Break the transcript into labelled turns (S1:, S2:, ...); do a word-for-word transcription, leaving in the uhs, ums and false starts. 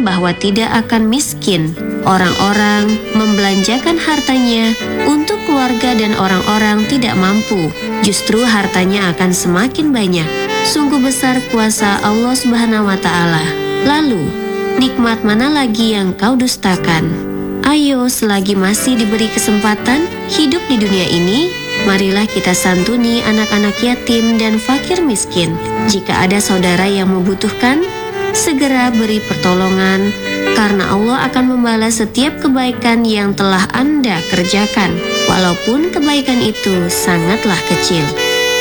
S1: bahwa tidak akan miskin. Orang-orang membelanjakan hartanya untuk keluarga dan orang-orang tidak mampu. Justru hartanya akan semakin banyak. Sungguh besar kuasa Allah Subhanahu wa Ta'ala. Lalu, nikmat mana lagi yang kau dustakan? Ayo, selagi masih diberi kesempatan hidup di dunia ini, marilah kita santuni anak-anak yatim dan fakir miskin. Jika ada saudara yang membutuhkan, segera beri pertolongan, karena Allah akan membalas setiap kebaikan yang telah Anda kerjakan, walaupun kebaikan itu sangatlah kecil.